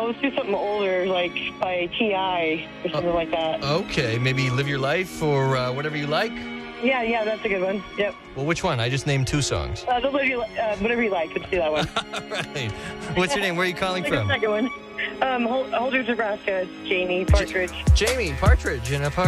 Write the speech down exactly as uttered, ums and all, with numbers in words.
know, let's do something older, like by T I or something like that. Okay, maybe Live Your Life or uh, whatever you like. Yeah, yeah, that's a good one. Yep. Well, which one? I just named two songs. Uh, the whatever, you, uh, whatever you like. Let's do that one. All right. What's your name? Where are you calling Take from? the second one. Um, Hol- Holders, Nebraska. Jamie Partridge. Jamie Partridge in a park.